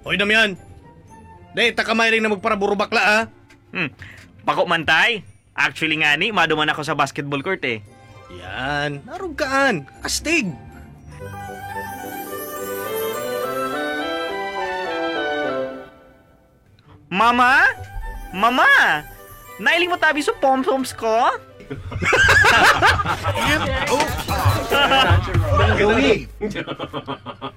Oy, Damian. Day, takamay rin na magparaburo bakla, ha? Pako man tay. Actually nga ni, maduman ako sa basketball court eh. Yan, narugkaan. Astig. Mama? Mama! Nailing mo tabi sa pom-poms ko? Oh.